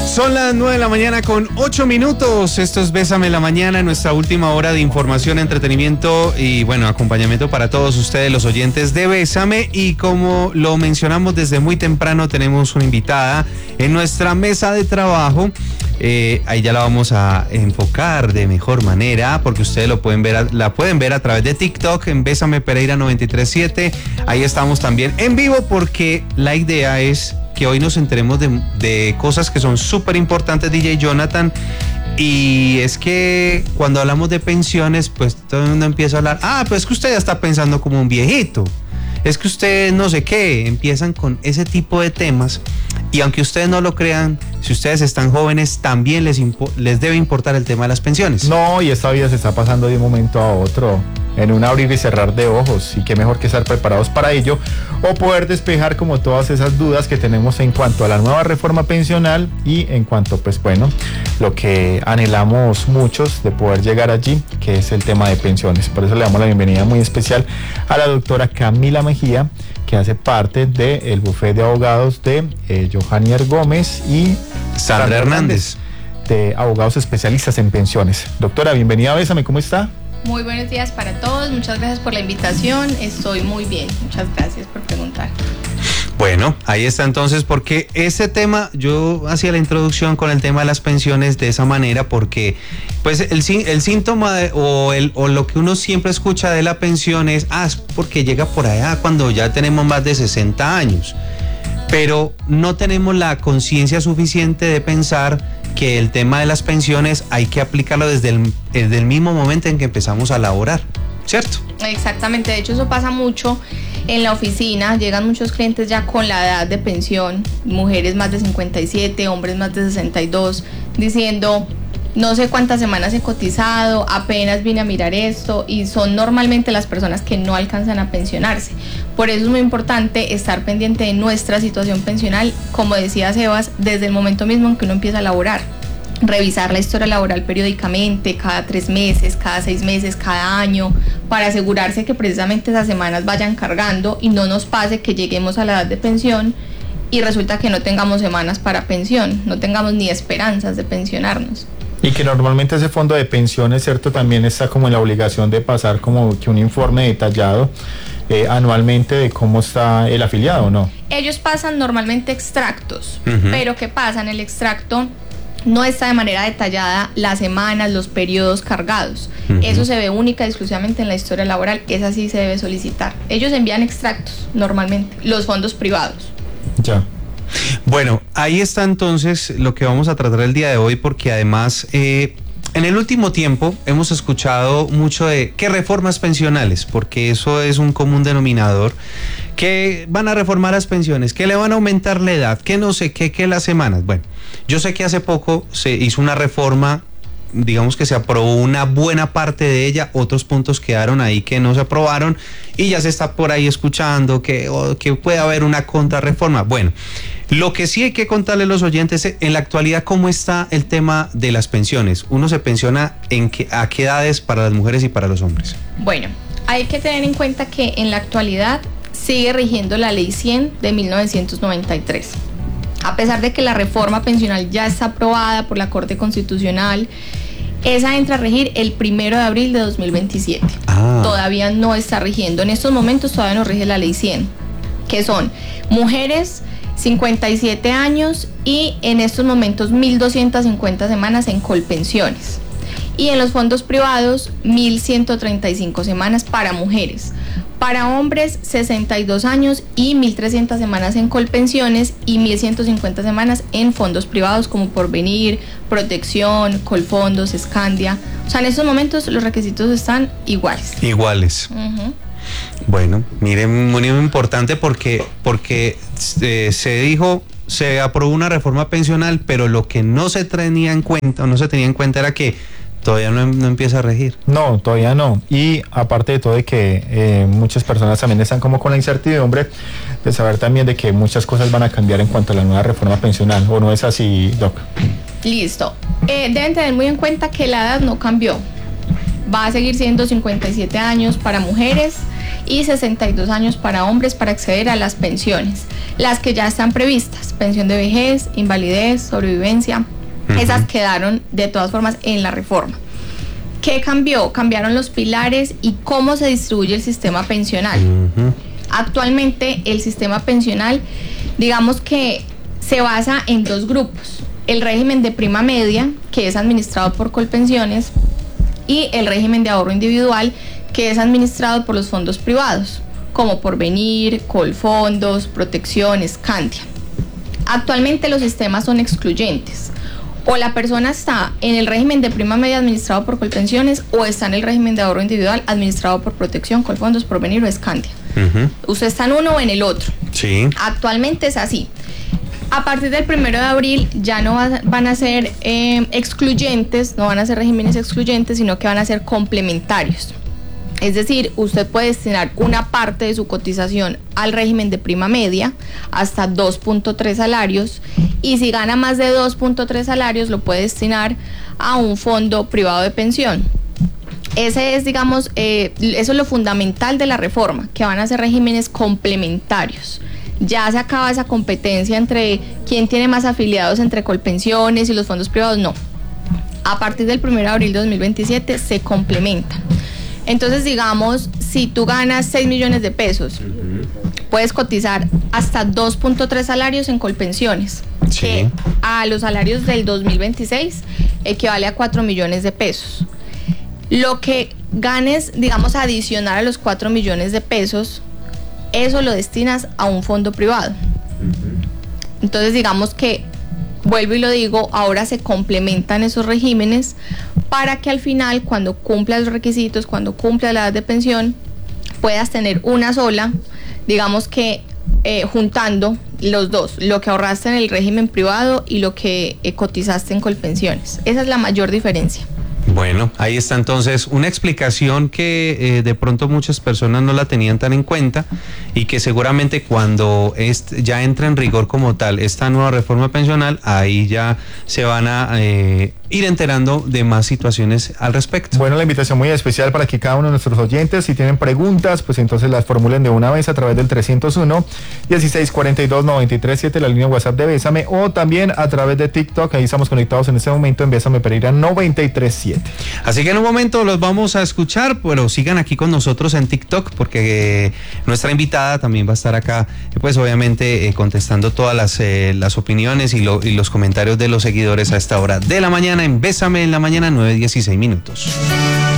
Son las 9 de la mañana con 8 minutos. Esto es Bésame en la Mañana, nuestra última hora de información, entretenimiento y, bueno, acompañamiento para todos ustedes, los oyentes de Bésame. Y como lo mencionamos desde muy temprano, tenemos una invitada en nuestra mesa de trabajo. Ahí ya la vamos a enfocar de mejor manera, porque ustedes la pueden ver a través de TikTok en Bésame Pereira 937. Ahí estamos también en vivo, porque la idea es que hoy nos enteremos de cosas que son súper importantes, DJ Jonathan. Y es que cuando hablamos de pensiones, pues todo el mundo empieza a hablar, pues es que usted ya está pensando como un viejito, es que usted no sé qué, empiezan con ese tipo de temas. Y aunque ustedes no lo crean, si ustedes están jóvenes, también les debe importar el tema de las pensiones. No, y esta vida se está pasando de un momento a otro, en un abrir y cerrar de ojos, y qué mejor que estar preparados para ello, o poder despejar como todas esas dudas que tenemos en cuanto a la nueva reforma pensional y en cuanto, pues bueno, lo que anhelamos muchos de poder llegar allí, que es el tema de pensiones. Por eso le damos la bienvenida muy especial a la doctora Camila Mejía, que hace parte del bufete de abogados de Johanier Gómez y Sandra Hernández, de abogados especialistas en pensiones. Doctora, bienvenida a Bésame, ¿cómo está? Muy buenos días para todos, muchas gracias por la invitación, estoy muy bien, muchas gracias por preguntar. Bueno, ahí está entonces, porque ese tema, yo hacía la introducción con el tema de las pensiones de esa manera, porque pues el síntoma o lo que uno siempre escucha de la pensión es porque llega por allá cuando ya tenemos más de 60 años, pero no tenemos la conciencia suficiente de pensar que el tema de las pensiones hay que aplicarlo desde el mismo momento en que empezamos a laborar, ¿cierto? Exactamente, de hecho eso pasa mucho en la oficina, llegan muchos clientes ya con la edad de pensión, mujeres más de 57, hombres más de 62, diciendo, no sé cuántas semanas he cotizado, apenas vine a mirar esto, y son normalmente las personas que no alcanzan a pensionarse. Por eso es muy importante estar pendiente de nuestra situación pensional, como decía Sebas, desde el momento mismo en que uno empieza a laborar. Revisar la historia laboral periódicamente, cada 3 meses, cada 6 meses, cada año, para asegurarse que precisamente esas semanas vayan cargando y no nos pase que lleguemos a la edad de pensión y resulta que no tengamos semanas para pensión, no tengamos ni esperanzas de pensionarnos. Y que normalmente ese fondo de pensiones, ¿cierto?, también está como en la obligación de pasar como que un informe detallado anualmente de cómo está el afiliado, ¿no? Ellos pasan normalmente extractos, pero ¿qué pasa? En el extracto no está de manera detallada las semanas, los periodos cargados. Eso se ve única y exclusivamente en la historia laboral, esa sí se debe solicitar. Ellos envían extractos normalmente, los fondos privados. Ya. Bueno, ahí está entonces lo que vamos a tratar el día de hoy, porque además en el último tiempo hemos escuchado mucho de qué reformas pensionales, porque eso es un común denominador, que van a reformar las pensiones, que le van a aumentar la edad, que no sé qué, que las semanas. Bueno, yo sé que hace poco se hizo una reforma, digamos que se aprobó una buena parte de ella, otros puntos quedaron ahí que no se aprobaron y ya se está por ahí escuchando que puede haber una contrarreforma. Bueno, lo que sí hay que contarle a los oyentes es, en la actualidad, cómo está el tema de las pensiones. ¿Uno se pensiona a qué edades para las mujeres y para los hombres? Bueno, hay que tener en cuenta que en la actualidad sigue rigiendo la Ley 100 de 1993. A pesar de que la reforma pensional ya está aprobada por la Corte Constitucional, esa entra a regir el 1 de abril de 2027. Todavía no está rigiendo. En estos momentos todavía no rige la Ley 100, que son mujeres 57 años y en estos momentos 1.250 semanas en colpensiones. Y en los fondos privados 1.135 semanas para mujeres. Para hombres 62 años y 1.300 semanas en colpensiones y 1.150 semanas en fondos privados como Porvenir, Protección, Colfondos, Scandia. O sea, en estos momentos los requisitos están iguales. Iguales. Bueno, miren, muy importante porque se aprobó una reforma pensional, pero lo que no se tenía en cuenta era que todavía no empieza a regir. No, todavía no. Y aparte de todo de que muchas personas también están como con la incertidumbre de saber también de que muchas cosas van a cambiar en cuanto a la nueva reforma pensional, ¿o no es así, Doc? Listo. Deben tener muy en cuenta que la edad no cambió. Va a seguir siendo 57 años para mujeres, y 62 años para hombres para acceder a las pensiones, las que ya están previstas, pensión de vejez, invalidez, sobrevivencia, esas quedaron de todas formas en la reforma. ¿Qué cambió? Cambiaron los pilares y cómo se distribuye el sistema pensional. Actualmente el sistema pensional, digamos que se basa en dos grupos: el régimen de prima media, que es administrado por Colpensiones, y el régimen de ahorro individual, que es administrado por los fondos privados, como Porvenir, Colfondos, Protección, Scandia. Actualmente los sistemas son excluyentes. O la persona está en el régimen de prima media administrado por Colpensiones, o está en el régimen de ahorro individual administrado por Protección, Colfondos, Porvenir o Scandia. Usted está en uno o en el otro. Sí. Actualmente es así. A partir del 1 de abril ya no van a ser excluyentes, no van a ser regímenes excluyentes, sino que van a ser complementarios. Es decir, usted puede destinar una parte de su cotización al régimen de prima media, hasta 2.3 salarios, y si gana más de 2.3 salarios lo puede destinar a un fondo privado de pensión. Ese es, digamos, eso es lo fundamental de la reforma, que van a ser regímenes complementarios. Ya se acaba esa competencia entre quién tiene más afiliados entre Colpensiones y los fondos privados, no. A partir del 1 de abril de 2027 se complementan. Entonces, digamos, si tú ganas 6 millones de pesos, puedes cotizar hasta 2.3 salarios en Colpensiones, sí, que a los salarios del 2026 equivale a 4 millones de pesos. Lo que ganes, digamos, adicional a los 4 millones de pesos, eso lo destinas a un fondo privado. Entonces, digamos que, vuelvo y lo digo, ahora se complementan esos regímenes para que al final, cuando cumplas los requisitos, cuando cumplas la edad de pensión, puedas tener una sola, digamos que juntando los dos, lo que ahorraste en el régimen privado y lo que cotizaste en Colpensiones. Esa es la mayor diferencia. Bueno, ahí está entonces una explicación que de pronto muchas personas no la tenían tan en cuenta, y que seguramente cuando ya entra en rigor como tal esta nueva reforma pensional, ahí ya se van a ir enterando de más situaciones al respecto. Bueno, la invitación muy especial para que cada uno de nuestros oyentes, si tienen preguntas, pues entonces las formulen de una vez a través del 301-1642-937, la línea WhatsApp de Bésame, o también a través de TikTok. Ahí estamos conectados en este momento en Bésame Pereira 937. Así que en un momento los vamos a escuchar, pero sigan aquí con nosotros en TikTok, porque nuestra invitada también va a estar acá, pues obviamente contestando todas las opiniones y los comentarios de los seguidores a esta hora de la mañana en Bésame en la mañana, 9:16 minutos.